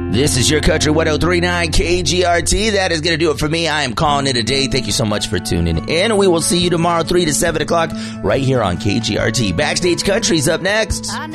This is your Country 103.9 KGRT. That is going to do it for me. I am calling it a day. Thank you so much for tuning in. We will see you tomorrow, 3 to 7 o'clock, right here on KGRT. Backstage Country's up next.